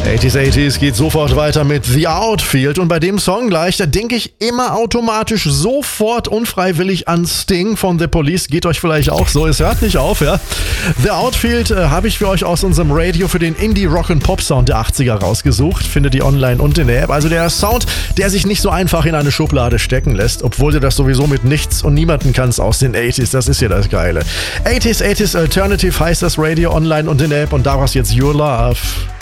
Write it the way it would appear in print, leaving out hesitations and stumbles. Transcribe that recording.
80s geht sofort weiter mit The Outfield und bei dem Song gleich, da denke ich immer automatisch sofort unfreiwillig an Sting von The Police. Geht euch vielleicht auch so, es hört nicht auf, ja. The Outfield habe ich für euch aus unserem Radio für den Indie-Rock-and-Pop-Sound der 80er rausgesucht. Findet ihr online und in der App. Also der Sound, der sich nicht so einfach in eine Schublade stecken lässt, obwohl du das sowieso mit nichts und niemanden kannst aus den 80s. Das ist ja das Geile. 80s Alternative heißt das Radio online und in der App und daraus jetzt Your Love.